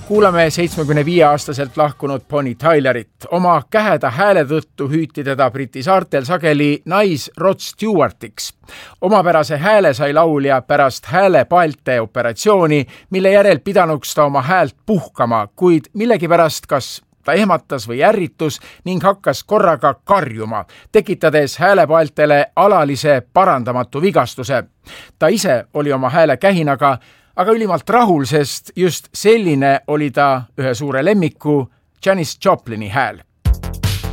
Kuulame 75-aastaselt lahkunud Bonnie Tylerit. Oma käheda hääle tõttu hüüti teda Briti saartel sageli nais-Rod Stewartiks. Omapärase hääle sai laulja pärast häälepaelte operatsiooni, mille järel pidanuks ta oma häält puhkama, kuid millegipärast kas ta ehmatas või ärritus ning hakkas korraga karjuma, tekitades häälepaeltele alalise parandamatu vigastuse. Ta ise oli oma hääle kähinaga, aga ülimalt rahul, sest just selline oli ta ühe suure lemmiku Janis Joplini hääl.